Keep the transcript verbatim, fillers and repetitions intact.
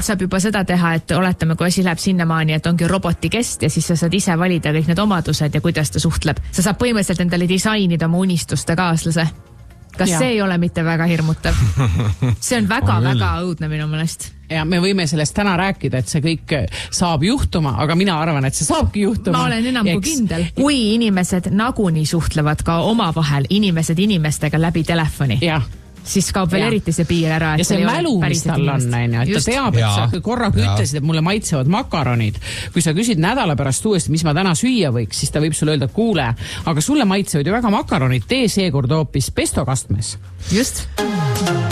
saab juba seda teha, et oletame, kui asi läheb sinnamaani, et ongi roboti kest ja siis sa saad ise valida kõik need omadused ja kuidas ta suhtleb. Sa saab põhimõtteliselt endale disainida oma unistuste kaaslase. Kas ja. see ei ole mitte väga hirmutav? See on väga-väga õudne minu mõnest. Ja me võime sellest täna rääkida, et see kõik saab juhtuma, aga mina arvan, et see saabki juhtuma. Ma olen enam kui kindel. Kui inimesed naguni suhtlevad ka oma vahel, inimesed inimestega läbi telefoni, ja. siis kaob veel ja. eriti see piir ära. Ja see mälu, mis tal on, et ta teab, et ja. sa korraga ja. ütlesid, et mulle maitsevad makaronid. Kui sa küsid nädala pärast uuesti, mis ma täna süüa võiks, siis ta võib sulle öelda, kuule, aga sulle maitsevad ju väga makaronid, tee seekord hoopis pesto kastmes. Just.